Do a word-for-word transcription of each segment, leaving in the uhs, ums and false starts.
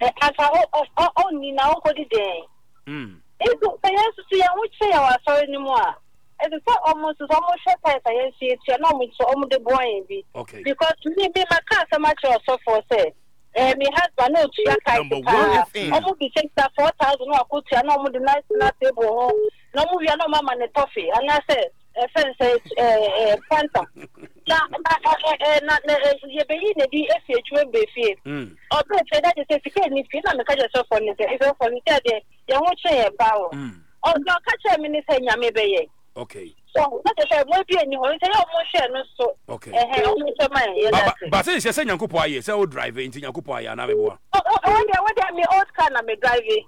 as a only now go the day. Mm. It's to see which say our sorry anymore. It's almost almost short as I see it, you're not so almost the boy. Okay. Because me, my car so much or so for say. Eh, my husband no to number one F M. Almost be take that four thousand or put you no more the nice na table. No more you no mama ne toffee. And I said, a friend says, eh, phantom. Na na na you be in the F H will be fear. Mm. Or say that is a ticket if you not catch yourself on it. If you're from there, you won't say a power. Or no catch a minute saying ya maybe. Okay. So that is a maybe any holiday or share no so. Okay. Eh, but say say Nyankopo aye, say o drive into Nyankopo aye na me boa. Oh, oh, yeah, what am I old car na me driving?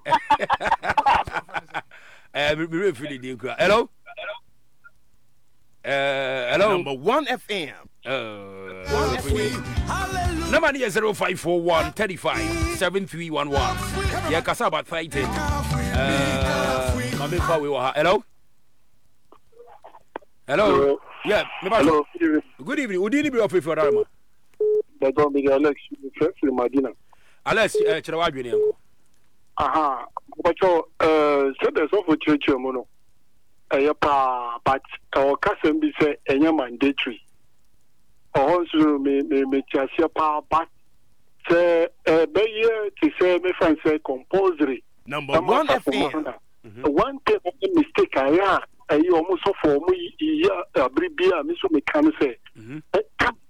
Eh, me me feel the nkura. Hello? Uh, hello. Number one F M. Uh, one F M. Number is zero five four one three five seven three one one. Yeah, kasa about fighting. Uh, mami fa we wa. Hello? Hello. Hello. Yeah, me ba. Hello. Good evening. Udi ni be off for Rama. But don't be Alex from Medina. Alex, eh chira wa dwene enko. Aha. But you uh said there's of church mono. Eh pa but our cousin be say enya mandatory. Oh so me me me chasia pa but say eh be here to say me fan say compulsory. Number one F M. One thing mistake I ayi almost for me iya abribia me so me kan say eh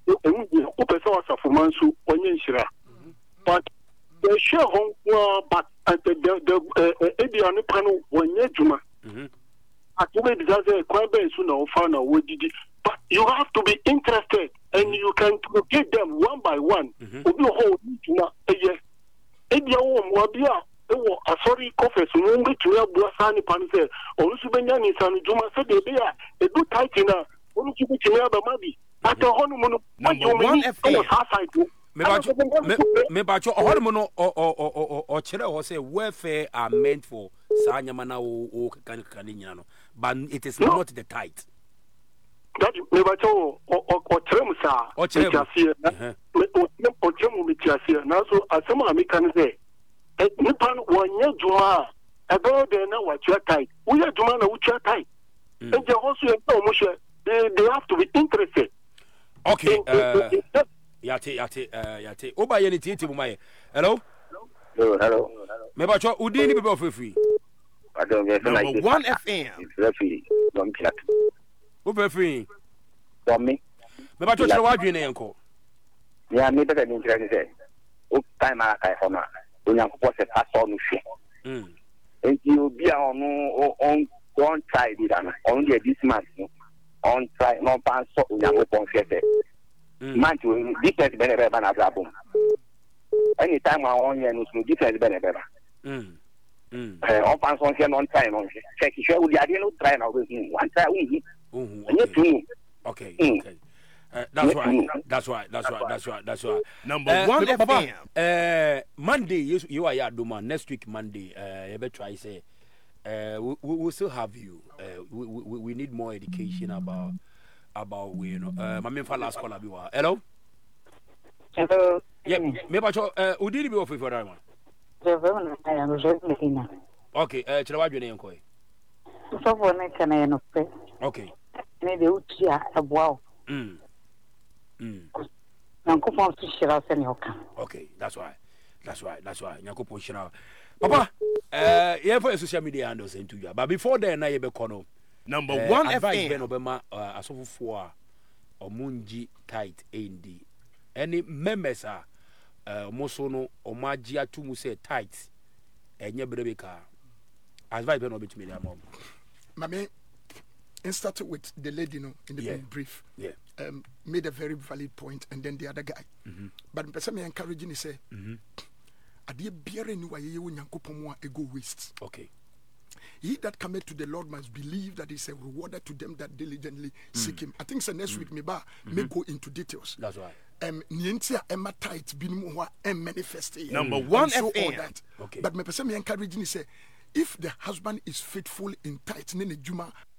o person was for mansu onye nhira but the share hon but the the edia no pano onye djuma atume bizaze kwa be su na ofa na wodidi but you have to be interested and you can get them one by one obi ho djuma eye edia wo mo bia ewo asori confess no ngi tuya bua sani pan se olusu benya ni sanu juma se de bia edu tight na olusu bi tuya ba mabi ata honu mu no number one F M. Me ba me me ba cho honu mu no o o o o kire ho say welfare are meant for sanyama na o o kan kan nyina no but it is no. not the tight that me ba cho o o kire mu sa o kire mu me o kire mu mi tiasia na so asema mi kan say nipan wonye juma about there na what you tight we are juma na what you tight and they also they they have to be interested. Okay, uh yate yate uh yate oba ye ni titi mu mai. Hello? Hello, hello. Me ba cho udi ni be of free. I don't get number one F M. Referee, don't chat. Who be free? For me. Me ba cho chira wa dwene enko. Yeah, me better than try to say. O time I kai for na. Onyankopɔ sɛ pastor no hwɛ mm enti obi a ɔno on on try bi da no on dey this month no on try no pan so onyankopɔ hwɛ sɛ month difference bɛ na bɛ na bra bom anytime I on here no so difference bɛ na bɛ ba mm mm eh on pan so hwɛ no on try no hwɛ check hwɛ o di ade no try na o be one try o hu mhm okay okay Uh, that's right. That's right. That's right. That's right. That's right. Number uh, one F M. Uh, Monday, you, you are here, Duma. Next week, Monday, uh, you better try say, uh, we we will still have you. Uh, we, we we need more education about about we you know. Uh, my main for last call, Abiwa. Hello. Hello. Yeah. Me ba cho. Uh, udi ni be ofi for that one. Okay. Uh, chirawa jwe ne yanko. So for na kana no pe. Okay. Ne de utia eboa. Mm. Mm. Okay, that's why. That's why. That's why. Nyankopon shira. Papa, uh, yeah, for social media handles into you. But before then, na yebe kono. Number uh, one F M. Ben Obama uh, asofo four omunji tight end. Any members are uh moso no omaji atumu say tight. Enye brebeka. Advice Ben obi to me their mom. Mami, and started with the lady, no, in the yeah. brief. Yeah. Um, made a very valid point, and then the other guy. Mm-hmm. But person me encouraging say, "Adie biere ni wa ye wo nyankopon a go waste." Okay. He that cometh to the Lord must believe that He's a rewarder to them that diligently mm. seek Him. I think so next mm. week, me ba mm-hmm. may go into details. That's right. Um, nientia emma tight binu ho em manifest. Number one so F M. That. Okay. But me person me encouraging say, if the husband is faithful in tight, nene juma